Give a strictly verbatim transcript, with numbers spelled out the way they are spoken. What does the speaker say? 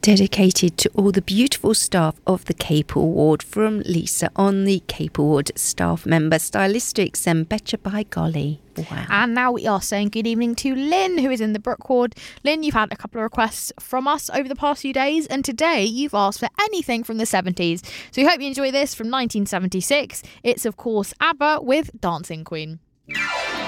Dedicated to all the beautiful staff of the Capel Ward from Lisa on the Capel Ward staff member Stylistics and Betcha by golly. Wow. And now we are saying good evening to Lynn, who is in the Brook Ward. Lynn, you've had a couple of requests from us over the past few days, and today you've asked for anything from the seventies. So we hope you enjoy this from nineteen seventy-six. It's, of course, ABBA with Dancing Queen.